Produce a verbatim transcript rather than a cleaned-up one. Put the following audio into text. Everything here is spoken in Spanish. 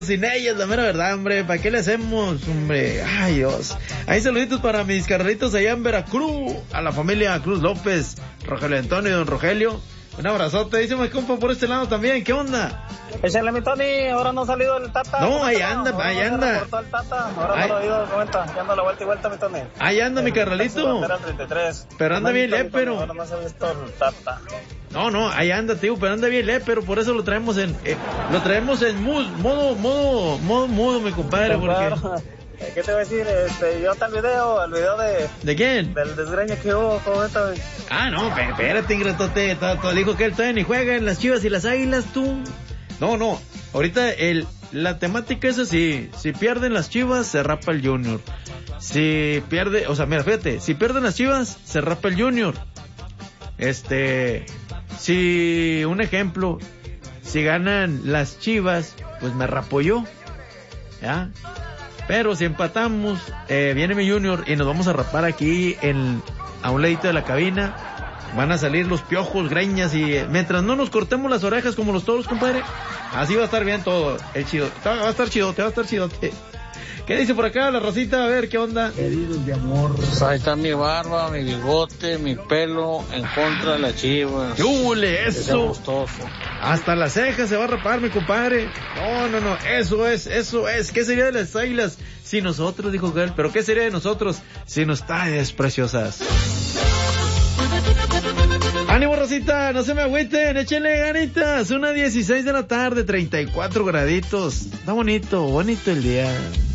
sin ellas, la mera verdad, hombre. ¿Para qué le hacemos, hombre? Ay, Dios. Ahí saluditos para mis carnalitos allá en Veracruz. A la familia Cruz López, Rogelio Antonio y don Rogelio. Un abrazote, dice mi compa por este lado también. ¿Qué onda? Échale, mi Tony, ahora no ha salido el Tata. No, ahí anda, ahí no anda. Se el Tata. Ahora ahí. No lo he oído, comenta. Ya anda la vuelta y vuelta, mi Tony. Ahí anda, mi carnalito. treinta y tres. Pero anda bien lépero. Ahora no se ha visto el Tata. No, no, ahí anda, tío, pero anda bien lépero, por eso lo traemos en, eh, lo traemos en mood, modo, modo, modo, modo, mi compadre, porque... ¿Qué te voy a decir? Este, yo hasta el video, el video de... ¿De quién? Del desgreño que hubo, comenta. Ah, no, espérate, ingratote, dijo que él todavía ni juega en las Chivas y las Águilas, tú. No, no, ahorita el, la temática es así, si pierden las Chivas, se rapa el Junior. Si pierde, o sea, mira, fíjate, si pierden las Chivas, se rapa el Junior. Este, si, un ejemplo, si ganan las Chivas, pues me rapo yo, ¿ya? Pero si empatamos, eh, viene mi Junior y nos vamos a rapar aquí en, a un ladito de la cabina. Van a salir los piojos, greñas y eh, mientras no nos cortemos las orejas como los toros, compadre, así va a estar bien todo, el chido. Va a estar chido, te va a estar chido. ¿Qué dice por acá la racita? A ver, ¿qué onda? Heridos de amor. Pues ahí está mi barba, mi bigote, mi pelo en contra de las Chivas. ¡Ule, eso! Hasta las cejas se va a rapar, mi compadre. No, no, no, eso es, eso es. ¿Qué sería de las Águilas si nosotros, dijo él? ¿Pero qué sería de nosotros si nos traes preciosas? ánimo, racita, no se me agüiten, échenle ganitas. Una dieciséis de la tarde, treinta y cuatro graditos. Está bonito, bonito el día.